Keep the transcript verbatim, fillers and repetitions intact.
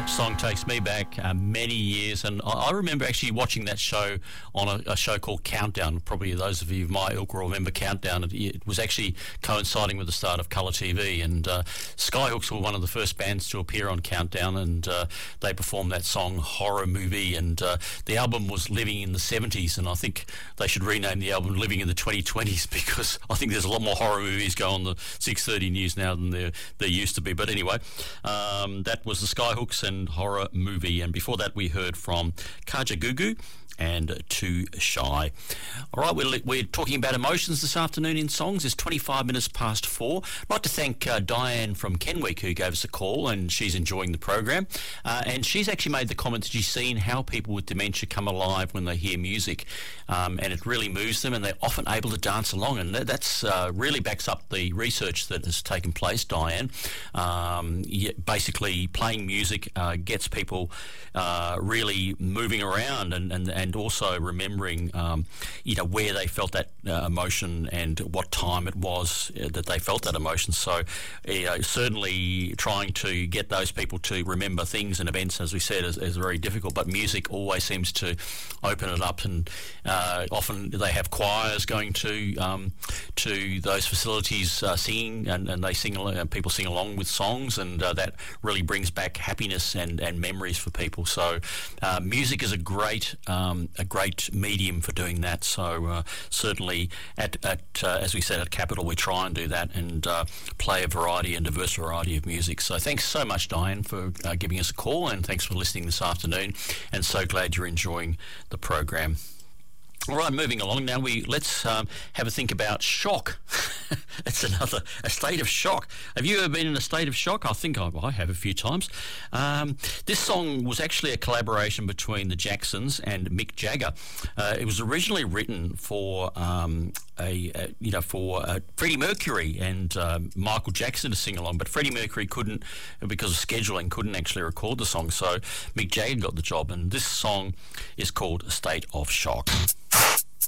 That song takes me back uh, many years, and I, I remember actually watching that show on a, a show called Countdown. Probably those of you of my ilk will remember Countdown. It, it was actually coinciding with the start of colour T V, and uh, Skyhooks were one of the first bands to appear on Countdown, and uh, they performed that song Horror Movie, and uh, the album was Living in the seventies, and I think they should rename the album Living in the twenty twenties, because I think there's a lot more horror movies go on the six thirty news now than there, there used to be. But anyway, um, that was the Skyhooks and Horror Movie, and before that we heard from Kajagoogoo and Too Shy. All right, we're, we're talking about emotions this afternoon in songs. It's twenty-five minutes past four. I'd like to thank uh, Diane from Kenwick, who gave us a call, and she's enjoying the program. Uh, and she's actually made the comment that she's seen how people with dementia come alive when they hear music, um, and it really moves them, and they're often able to dance along. And that that's, uh, really backs up the research that has taken place, Diane. Um, yeah, basically, playing music uh, gets people uh, really moving around, and, and, and and also remembering, um, you know, where they felt that uh, emotion and what time it was uh, that they felt that emotion. So, you know, certainly trying to get those people to remember things and events, as we said, is, is very difficult. But music always seems to open it up, and uh, often they have choirs going to um, to those facilities uh, singing, and, and they sing, and people sing along with songs, and uh, that really brings back happiness and, and memories for people. So, uh, music is a great um, a great medium for doing that. So uh, certainly at, at uh, as we said at Capital, we try and do that and uh, play a variety and diverse variety of music. So thanks so much, Diane, for uh, giving us a call, and thanks for listening this afternoon, and so glad you're enjoying the program. All right, moving along now, we let's um, have a think about shock. It's another, a state of shock. Have you ever been in a state of shock? I think I, I have a few times. Um, this song was actually a collaboration between the Jacksons and Mick Jagger. Uh, it was originally written for um, a, a you know for uh, Freddie Mercury and uh, Michael Jackson to sing along, but Freddie Mercury couldn't, because of scheduling, couldn't actually record the song. So Mick Jagger got the job, and this song is called "A State of Shock."